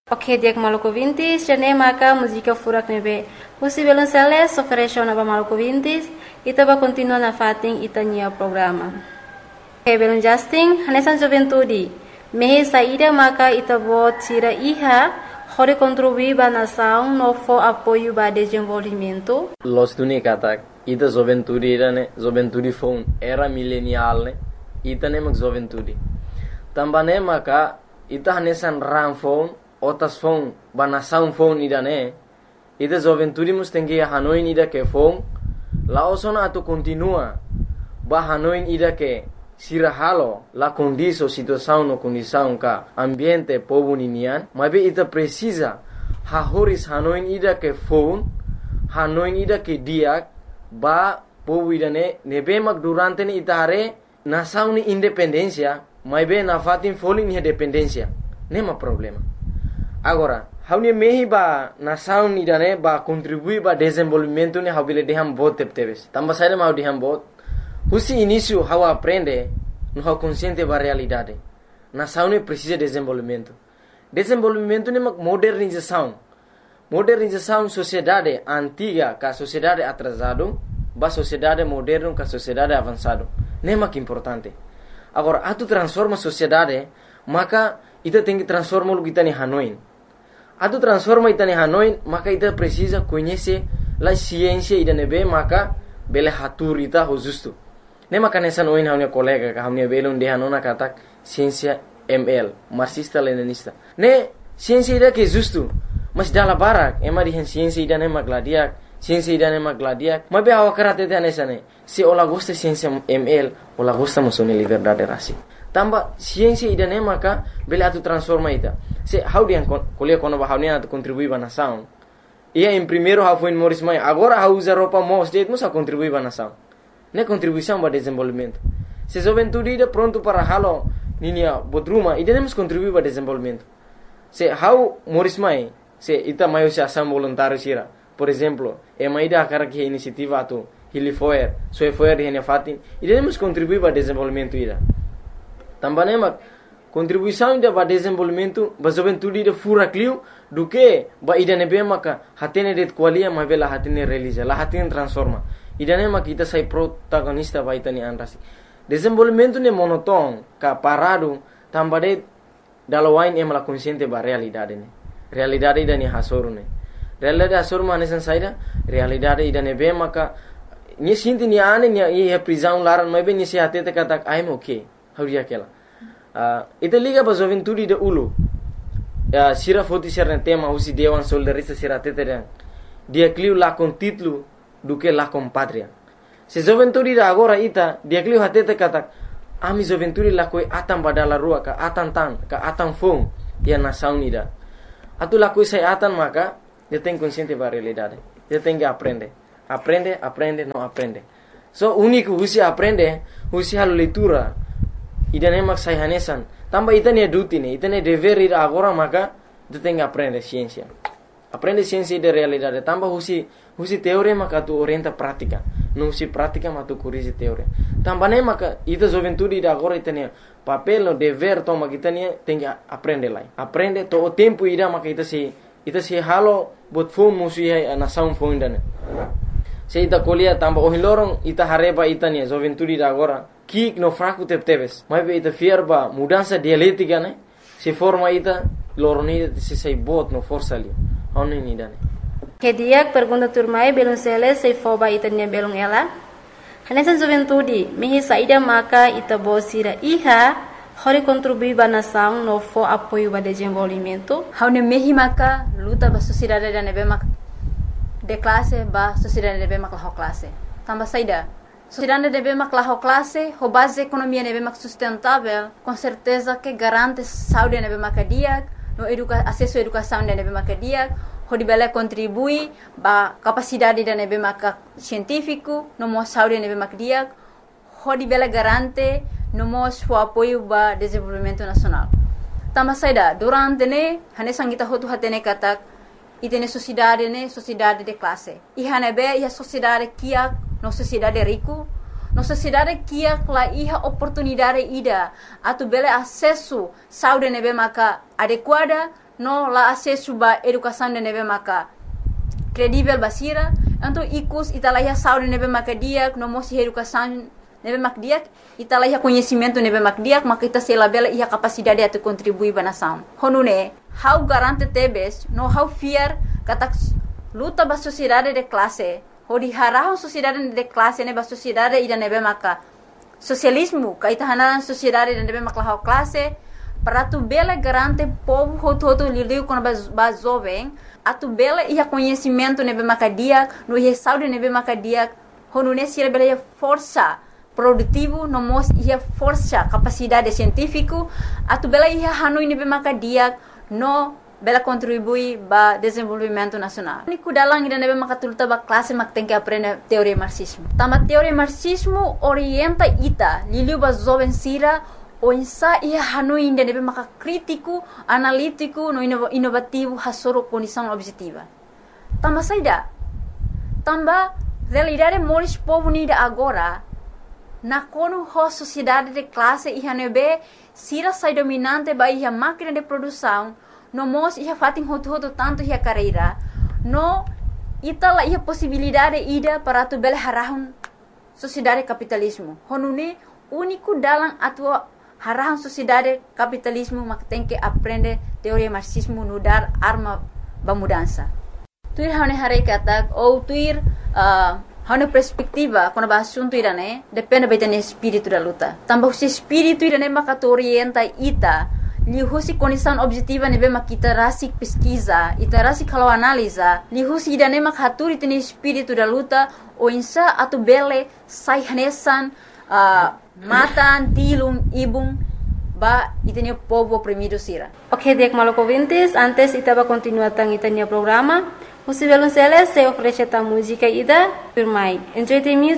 Ok, dia Maluku Vintis, jane maka música furak nebe. Husi belum seles, oferecer na Maluku Vintis, ita ba continua na fating ita nia programa. Ok, belum Justin, hanesan juventude. Mehe saída maka ita bo tira iha, hore contribuir ba nação no for apoio ba desenvolvimento. Los tuni katak, ita juventude ira ne, juventude phone era millennial ne, ita ne mak juventude. Tambane maka ita hanesan ram phone otas phone banasaun phone ida ne ida juventude mus tengi hanoin ida ke phone laosona atu continua ba hanoin ida ke sirahalo la condiso situação no condição ka ambiente povo ninian mabe ita precisa hahoris hanoin ida ke phone hanoin ida ke diak ba povo ida ne nebe mak durante ne itare nação ni independencia mabe na fatin folin ni dependencia nema problema. Agora, haune mehi ba nação ni dane ba contribui ba desenvolvimento ne habile deham bot tepteves. Tamba saída mau deham bot. Husi início how aprende no how consciente ba realidade. Nação ne precisa desenvolvimento. Desenvolvimento ne mak modernização. Modernização sociedade antiga ka sociedade atrasado ba sociedade moderno ka sociedade avançado. Ne mak importante. Agora, atu transforma sociedade, maka ita tem que transformar o que está em Hanoi. Atu transforma ita em Hanoi, maka ita precisa conhecer a ciência ida nebe, maka bele hatur ita ho justo. Ne maka nessa noin hamne colega ka hamne belon de hanona katak ciência ML, marxista leninista. Ne ciência ida que justo, mas dala barak, ema di ciência ida ne magladiak, ciência ida ne magladiak. Mabe hawa karate te nessa ne. Se ola gosta ciência ML, ola gosta musone liberdade rasi. Tamba ciência ida ne maka bele atu transforma ita. Se how dia kuliah kono ba haunia atu contribui ba nação. Ia em primeiro how foi Morris Mai, agora how usa roupa mos det musa contribui ba nação. Ne contribuição ba desenvolvimento. Se juventude ida pronto para halo ninia bodruma ida nemos contribui ba desenvolvimento. Se how Morris Mai, se ita maio se ação voluntário sira. Por exemplo, e mai da cara que iniciativa atu Hilifoer, Soefoer de fatin, ida nemos contribui ba desenvolvimento ida. Também mak contribuição ida ba desenvolvimento ba juventude ida fura clio do que ba ida nebe maka hatene det qualia ma bela hatene realiza la hatene transforma ida ne mak kita sai protagonista ba itani anrasi desenvolvimento ne monoton ka parado tambade dalawain em la consciente ba realidade ne realidade ida ni hasoru ne realidade hasoru mane san saida realidade ida nebe maka ni sinti ni ane ni e prisão laran ma be ni se hatete katak I'm okay hauria kela ita liga ba juventude de ulu sira foti serna tema usi dewan soldarista sira teteren dia clio la con título do que la com patria se juventude da agora ita dia clio hatete katak ami juventude la koi atam badala rua ka atan tan ka atan fom ya nação ida atu la koi sai atan maka dia tem consciente ba realidade dia tem que aprender não aprende so único usi aprende usi hal leitura ida ne mak sai hanesan tamba ita ne duty ne ita ne dever ida agora maka tu tem que aprender ciência de realidade tamba husi teoria maka tu orienta prática não husi prática maka tu corrige teoria tamba ne maka ita juventude ida agora ita ne papel no dever toma kita ne tem que aprender lá aprende to o tempo ida maka ita se halo bot phone musi hai nação phone dane se ita colia tamba o hilorong ita hareba ita ne juventude ida agora kik no fraco tepteves mas ita fierba mudança dialética né se forma ita loroni se sai bot no força ali oni ni dane Que dia pergunta turmai belum seles se foba ita nia belum ela hanesan juventude mehi saída maka ita bosira iha hori contribui ba nação no for apoio ba desenvolvimento haune mehi maka luta ba sociedade da nebe mak de classe ba sociedade nebe mak la classe tamba saída sociedade nebe mak la classe ho base economia nebe mak sustentável com certeza que garante saúde nebe mak dia no acesso à educação nebe mak dia ho dibele contribui ba capacidade da nebe mak científico no mo saúde nebe mak dia ho dibele garante no mo o apoio ba desenvolvimento nacional tamba saída durante ne hane sangita ho tu hatene katak itene sociedade de classe e hanebe ia sociedade kia no sociedade rico no sociedade kia la iha oportunidade ida atu bele acesso saúde nebe maka adequada no la acesso ba educação de nebe maka credível basira, então icus italaya saúde nebe maka diak, no mosi educação nebe mak diak, italaya conhecimento nebe mak diak, maka ita sela bela ia capacidade atu contribuir ba nação. Honune, how garante tebes, no how fear kata luta ba sociedade de classe, hodi harahon sociedade de classe ne ba sociedade ida nebe maka socialismo, kaita hanaran sociedade de nebe maka how classe, para tu bela garante povo hoto lidiu com ba jovem, atu bela ia conhecimento nebe maka diak, no ia saúde nebe maka diak, honune sira bela ia força produtivo, no mos ia força capacidade científico, atu bela ia hanui nebe maka diak, no bela contribui ba desenvolvimento nacional. Niku dalang ida nebe maka tuluta ba classe mak tem que aprender teoria marxismo. Tama teoria marxismo orienta ita, liliu ba jovem sira, o insa ia hanui ida nebe maka crítico, analítico, no inovativo, hasoro condição objetiva. Tama saida. Tamba realidade moris povo nida agora, na kono ho sociedade de classe ia nebe sira sai dominante ba ia máquina de produção, no mos ia fatin hoto tanto ia carreira, no itala ia possibilidade ida para tu bela harahun sociedade capitalismo. Honune único dalam atua harahun sociedade capitalismo mak tem que aprender teoria marxismo no dar arma ba mudança. Tuir hane hare katak ou tuir hane perspectiva quando ba assunto irane depende ba tene espírito da luta. Tambah si espírito irane mak orienta ita lihusi condição objetiva nebe mak ita rasik pesquisa, ita rasik kalau analisa, lihusi idane mak haturi tene espírito da luta o insa atu bele sai hanesan matan tilum ibung ba itene povo oprimido sira. Ok, dek maloko vintis, antes ita ba continua tang itanya programa. Musivelun Celes se oferece ta música ida firmai. Enjoy the music.